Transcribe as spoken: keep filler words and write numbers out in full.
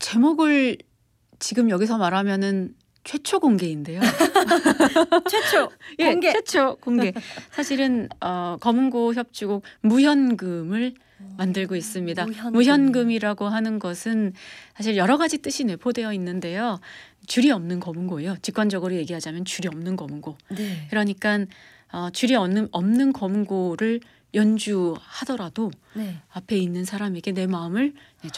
제목을 지금 여기서 말하면은 최초 공개인데요. 최초 예, 공개. 최초 공개. 사실은 어, 검은고 협주곡 무현금을 만들고 있습니다. 무현금. 무현금이라고 하는 것은 사실 여러 가지 뜻이 내포되어 있는데요. 줄이 없는 검은고예요. 직관적으로 얘기하자면 줄이 없는 검은고. 네. 그러니까 어, 줄이 없는, 없는 검은고를 연주하더라도 네. 앞에 있는 사람에게 내 마음을